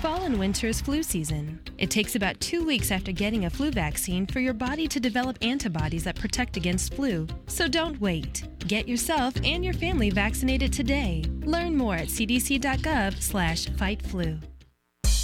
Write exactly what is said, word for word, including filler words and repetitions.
Fall and winter is flu season. It takes about two weeks after getting a flu vaccine for your body to develop antibodies that protect against flu. So don't wait. Get yourself and your family vaccinated today. Learn more at c d c dot gov slash fight flu.